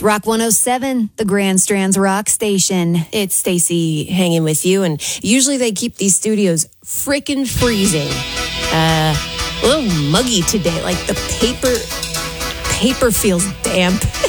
Rock 107, the Grand Strands Rock Station. It's Stacy hanging with you, and usually they keep these studios freaking freezing. A little muggy today, like the paper feels damp.